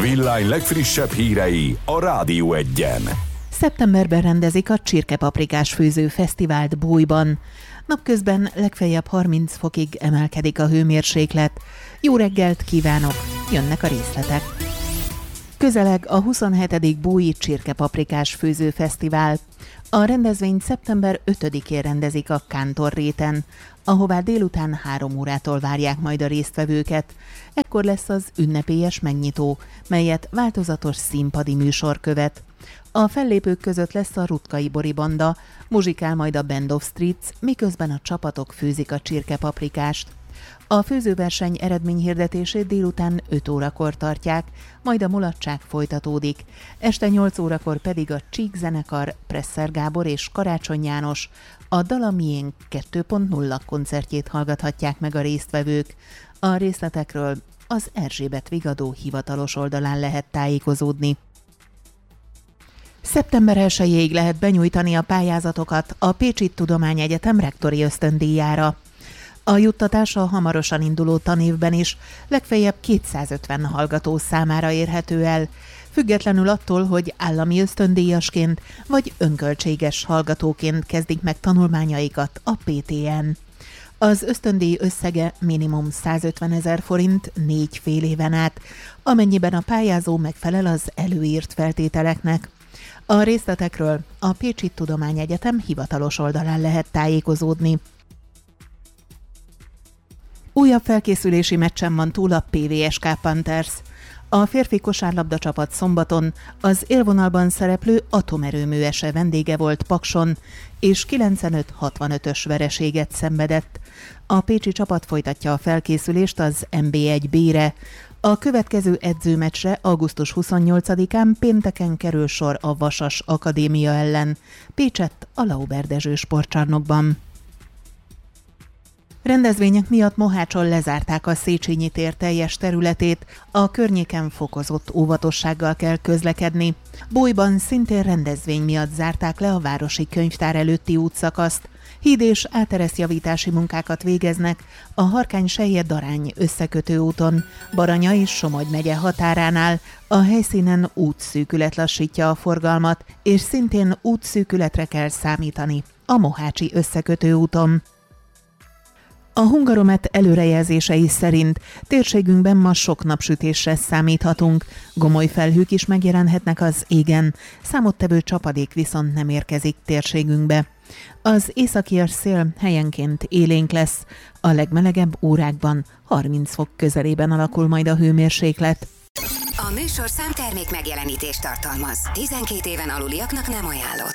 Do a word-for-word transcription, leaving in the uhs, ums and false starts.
Villány legfrissebb hírei a Rádió Egyen. Szeptemberben rendezik a Csirkepaprikás Főző Fesztivált Bújban. Napközben legfeljebb harminc fokig emelkedik a hőmérséklet. Jó reggelt kívánok, jönnek a részletek. Közeleg a huszonhetedik Bújj Csirkepaprikás Főző Fesztivál. A rendezvényt szeptember ötödikén rendezik a Kántorréten, ahová délután három órától várják majd a résztvevőket. Ekkor lesz az ünnepélyes megnyitó, melyet változatos színpadi műsor követ. A fellépők között lesz a Rutkai Bori Banda, muzsikál majd a Band of Streets, miközben a csapatok főzik a csirkepaprikást. A főzőverseny eredményhirdetését délután öt órakor tartják, majd a mulatság folytatódik. Este nyolc órakor pedig a Csík zenekar, Presser Gábor és Karácsony János a Dala Miénk kettő pont nulla koncertjét hallgathatják meg a résztvevők. A részletekről az Erzsébet Vigadó hivatalos oldalán lehet tájékozódni. szeptember elsejéig lehet benyújtani a pályázatokat a Pécsi Tudományegyetem rektori ösztöndíjára. A juttatása hamarosan induló tanévben is legfeljebb kétszázötven hallgató számára érhető el, függetlenül attól, hogy állami ösztöndíjasként vagy önköltséges hallgatóként kezdik meg tanulmányaikat a pé té en. Az ösztöndíj összege minimum százötvenezer forint négy fél éven át, amennyiben a pályázó megfelel az előírt feltételeknek. A részletekről a Pécsi Tudományegyetem hivatalos oldalán lehet tájékozódni. Újabb felkészülési meccsen van túl a pé vé es ká Panthers. A férfi kosárlabda csapat szombaton az élvonalban szereplő atomerőműese vendége volt Pakson, és kilencvenöt hatvanötös vereséget szenvedett. A pécsi csapat folytatja a felkészülést az en bé egy bé-re. A következő edzőmeccsre augusztus huszonnyolcadikán pénteken kerül sor a Vasas Akadémia ellen, Pécsett a Lauber Dezső sportcsarnokban. Rendezvények miatt Mohácson lezárták a Széchenyi tér teljes területét, a környéken fokozott óvatossággal kell közlekedni. Bújban szintén rendezvény miatt zárták le a városi könyvtár előtti útszakaszt. Híd- és átereszjavítási munkákat végeznek a Harkány-Sellye-Darány összekötő úton, Baranya és Somogy megye határánál. A helyszínen útszűkület lassítja a forgalmat, és szintén útszűkületre kell számítani a Mohácsi összekötő úton. A Hungaromet előrejelzései szerint térségünkben ma sok napsütésre számíthatunk, gomoly felhők is megjelenhetnek az égen, számottevő csapadék viszont nem érkezik térségünkbe. Az északias szél helyenként élénk lesz, a legmelegebb órákban harminc fok közelében alakul majd a hőmérséklet. A műsorszám termék megjelenítést tartalmaz. tizenkét éven aluliaknak nem ajánlott.